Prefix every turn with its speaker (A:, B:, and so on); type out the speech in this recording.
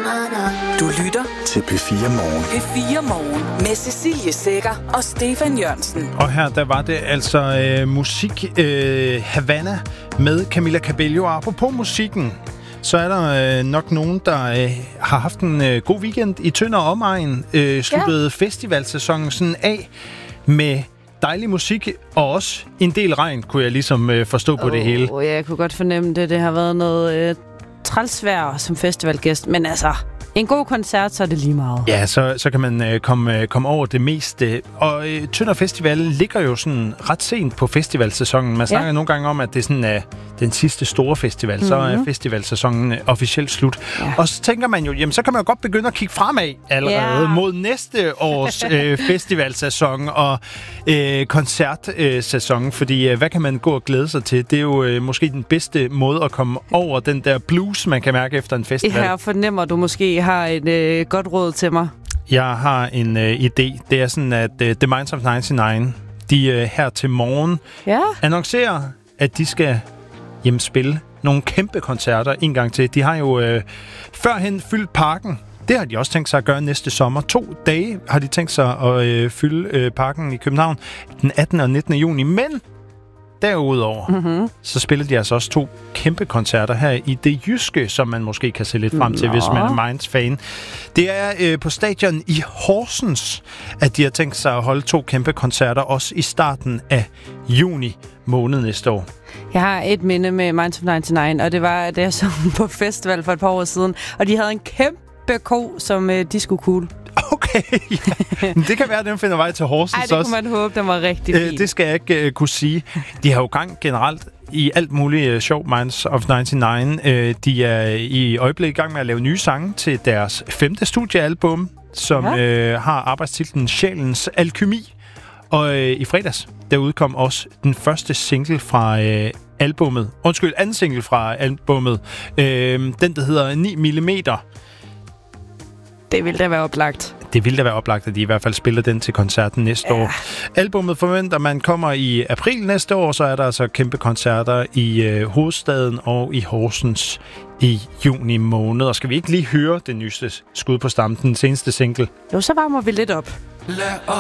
A: Du lytter
B: til P4 Morgen.
A: P4 Morgen med Cecilie Sækker og Stefan Jørgensen.
C: Og her der var det altså musik Havana med Camila Cabello. Og apropos musikken, så er der nok nogen, der har haft en god weekend i Tønder omegn. Sluttede festivalsæsonen sådan af med dejlig musik og også en del regn, kunne jeg ligesom forstå på det hele.
D: Jeg kunne godt fornemme det. Det har været noget trælsvær som festivalgæst, men altså, en god koncert, så er det lige meget.
C: Ja, så kan man komme over det meste. Og Tønder Festival ligger jo sådan ret sent på festivalsæsonen. Man snakker nogle gange om, at det er sådan den sidste store festival. Så er festivalsæsonen officielt slut. Ja. Og så tænker man jo, jamen så kan man jo godt begynde at kigge fremad allerede mod næste års festivalsæson og koncertsæson. Fordi hvad kan man gå og glæde sig til? Det er jo måske den bedste måde at komme over den der blues, man kan mærke efter en festival.
D: Her fornemmer du måske har et godt råd til mig.
C: Jeg har en idé. Det er sådan, at The Minds of 99, de her til morgen annoncerer, at de skal spille nogle kæmpe koncerter en gang til. De har jo førhen fyldt parken. Det har de også tænkt sig at gøre næste sommer. 2 dage har de tænkt sig at fylde parken i København den 18. og 19. juni. Men derudover, så spiller de altså også 2 kæmpe koncerter her i det jyske, som man måske kan se lidt frem til, hvis man er Minds-fan. Det er på stadion i Horsens, at de har tænkt sig at holde 2 kæmpe koncerter, også i starten af juni måned næste år.
D: Jeg har et minde med Minds of 99, og det var, da jeg så på festival for et par år siden, og de havde en kæmpe ko som disco cool.
C: Okay, ja. Det kan være, at den finder vej til Horsens også.
D: Ej, det kunne man håbe, den var rigtig fin.
C: Det skal jeg ikke kunne sige. De har jo gang generelt i alt muligt sjov, Minds of 99. De er i øjeblikket i gang med at lave nye sange til deres 5. studiealbum, som har arbejdstitlen Sjælens Alkymi. Og i fredags, der udkom også den første single fra albummet. Anden single fra albummet. Den, der hedder 9 mm.
D: Det ville da være oplagt.
C: Det ville da være oplagt, at de i hvert fald spiller den til koncerten næste år. Albummet forventer, man kommer i april næste år, så er der altså kæmpe koncerter i hovedstaden og i Horsens i juni måned. Og skal vi ikke lige høre det nyeste skud på stammen, den seneste single?
D: Jo, så varmer vi lidt op.
E: Lad